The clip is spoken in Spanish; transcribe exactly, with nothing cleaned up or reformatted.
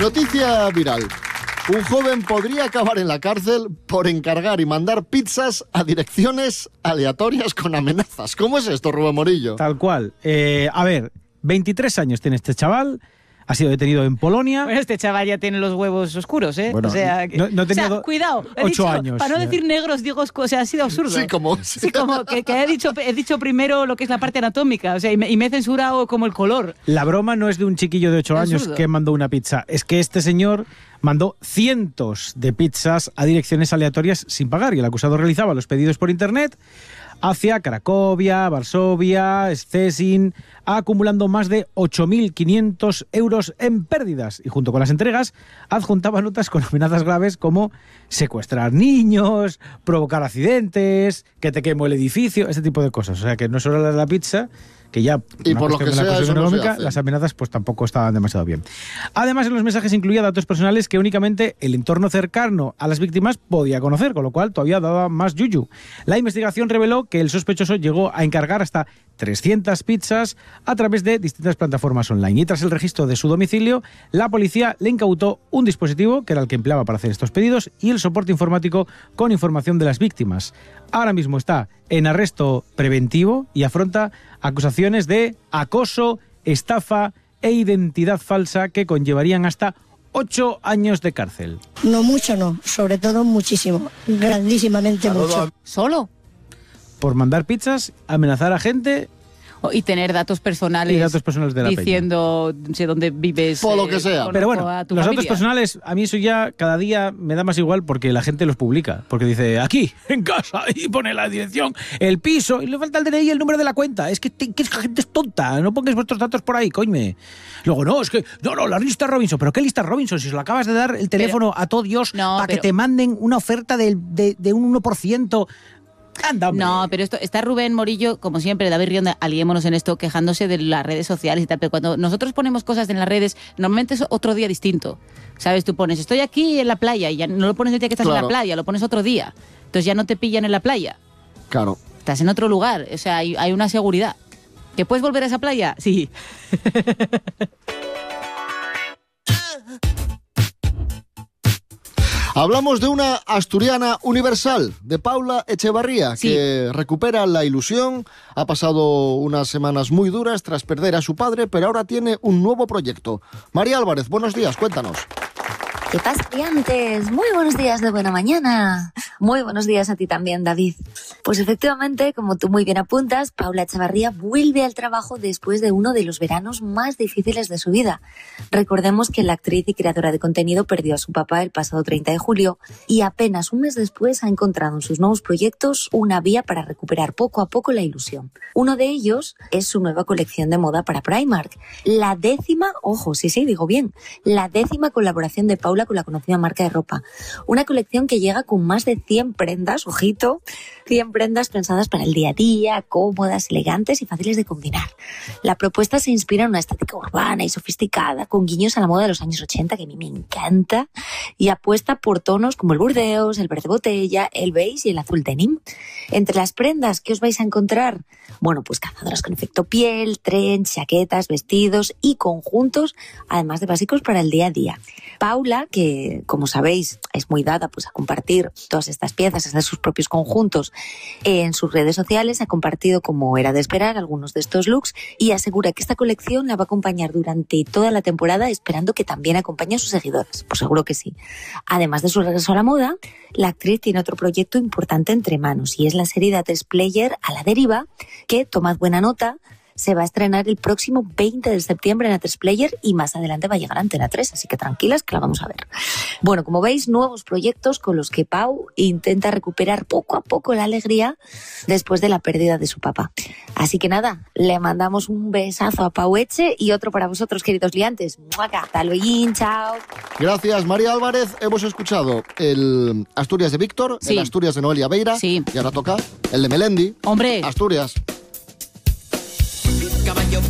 Noticia viral. Un joven podría acabar en la cárcel por encargar y mandar pizzas a direcciones aleatorias con amenazas. ¿Cómo es esto, Rubén Morillo? Tal cual. Eh, a ver, veintitrés años tiene este chaval. Ha sido detenido en Polonia. Bueno, este chaval ya tiene los huevos oscuros, ¿eh? Bueno, o sea, no, no tenía o sea, do... cuidado. He ocho dicho, años. Para no ya. decir negros, digo, o sea, ha sido absurdo. Sí, como... Sí, como que, que he, dicho, he dicho primero lo que es la parte anatómica, o sea, y me, y me he censurado como el color. La broma no es de un chiquillo de ocho años que mandó una pizza. Es que este señor mandó cientos de pizzas a direcciones aleatorias sin pagar. Y el acusado realizaba los pedidos por internet hacia Cracovia, Varsovia, Szczecin, acumulando más de ocho mil quinientos euros en pérdidas. Y junto con las entregas, adjuntaba notas con amenazas graves como secuestrar niños, provocar accidentes, que te quemo el edificio, este tipo de cosas. O sea, que no solo la, la pizza, que ya y por lo que sea, eso no se hace. Las amenazas pues tampoco estaban demasiado bien. Además, en los mensajes incluía datos personales que únicamente el entorno cercano a las víctimas podía conocer, con lo cual todavía daba más yuyu. La investigación reveló que el sospechoso llegó a encargar hasta trescientas pizzas a través de distintas plataformas online. Y tras el registro de su domicilio, la policía le incautó un dispositivo, que era el que empleaba para hacer estos pedidos, y el soporte informático con información de las víctimas. Ahora mismo está en arresto preventivo y afronta acusaciones de acoso, estafa e identidad falsa que conllevarían hasta ocho años de cárcel. No mucho, no. Sobre todo muchísimo. Grandísimamente mucho. ¿Solo? Por mandar pizzas, amenazar a gente... Y tener datos personales, y datos personales de la diciendo no sé dónde vives. Por lo que sea. Pero bueno, los familia. datos personales, a mí eso ya cada día me da más igual porque la gente los publica. Porque dice, aquí, en casa, y pone la dirección, el piso, y le falta el D N I y el número de la cuenta. Es que, te, que esa gente es tonta, no pongáis vuestros datos por ahí, coñme. Luego, no, es que, no, no, la lista Robinson. ¿Pero qué lista Robinson? Si se lo acabas de dar el teléfono pero, a todo Dios no, para pero... que te manden una oferta de, de, de un uno por ciento... Anda, no, pero esto está Rubén Morillo, como siempre, David Rionda, aliémonos en esto, quejándose de las redes sociales y tal, pero cuando nosotros ponemos cosas en las redes, normalmente es otro día distinto, ¿sabes? Tú pones, estoy aquí en la playa, y ya no lo pones el día que estás claro. en la playa, lo pones otro día, entonces ya no te pillan en la playa. Claro. Estás en otro lugar, o sea, hay, hay una seguridad. ¿Que puedes volver a esa playa? Sí. Hablamos de una asturiana universal, de Paula Echevarría, sí. que recupera la ilusión, ha pasado unas semanas muy duras tras perder a su padre, pero ahora tiene un nuevo proyecto. María Álvarez, buenos días, cuéntanos. ¿Qué pasa, estudiantes? Muy buenos días de buena mañana. Muy buenos días a ti también, David. Pues efectivamente, como tú muy bien apuntas, Paula Echevarría vuelve al trabajo después de uno de los veranos más difíciles de su vida. Recordemos que la actriz y creadora de contenido perdió a su papá el pasado treinta de julio y apenas un mes después ha encontrado en sus nuevos proyectos una vía para recuperar poco a poco la ilusión. Uno de ellos es su nueva colección de moda para Primark. La décima, ojo, sí, sí, digo bien, la décima colaboración de Paula con la conocida marca de ropa. Una colección que llega con más de cien prendas, ojito, cien prendas pensadas para el día a día, cómodas, elegantes y fáciles de combinar. La propuesta se inspira en una estética urbana y sofisticada, con guiños a la moda de los años ochenta, que a mí me encanta, y apuesta por tonos como el burdeos, el verde botella, el beige y el azul denim. Entre las prendas, ¿qué os vais a encontrar? Bueno, pues cazadoras con efecto piel, trench, chaquetas, vestidos y conjuntos, además de básicos para el día a día. Paula, que como sabéis es muy dada pues a compartir todas estas piezas, a hacer sus propios conjuntos en sus redes sociales, ha compartido, como era de esperar, algunos de estos looks y asegura que esta colección la va a acompañar durante toda la temporada, esperando que también acompañe a sus seguidoras. Pues seguro que sí. Además de su regreso a la moda, la actriz tiene otro proyecto importante entre manos y es la serie de A tres Player A la Deriva, que, tomad buena nota, se va a estrenar el próximo veinte de septiembre en A tres Player y más adelante va a llegar a Antena tres, así que tranquilas que la vamos a ver. Bueno, como veis, nuevos proyectos con los que Pau intenta recuperar poco a poco la alegría después de la pérdida de su papá. Así que nada, le mandamos un besazo a Pau Eche y otro para vosotros, queridos liantes. ¡Muaca! ¡Hasta luego! ¡Chao! Gracias, María Álvarez. Hemos escuchado el Asturias de Víctor, sí. el Asturias de Noelia Beira, sí. y ahora toca el de Melendi. ¡Hombre! Asturias. Caballo